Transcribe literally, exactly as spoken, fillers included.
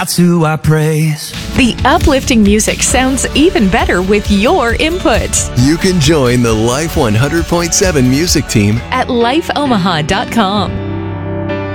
That's who I praise. The uplifting music sounds even better with your input. You can join the Life one hundred point seven music team at life omaha dot com.